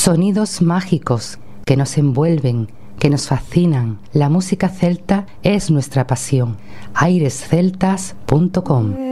Sonidos mágicos que nos envuelven, que nos fascinan. La música celta es nuestra pasión. airesceltas.com